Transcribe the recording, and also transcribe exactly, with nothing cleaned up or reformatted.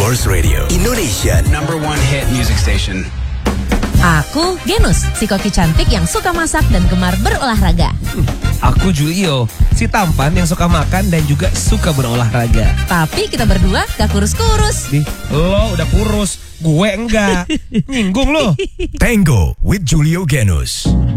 Force Radio, Indonesia number one hit music station. Aku Genus, si koki cantik yang suka masak dan gemar berolahraga. Aku Julio, si tampan yang suka makan dan juga suka berolahraga. Tapi kita berdua gak kurus-kurus. Nih, lo udah kurus, gue enggak. Nyinggung lo. Tango with Julio Genus.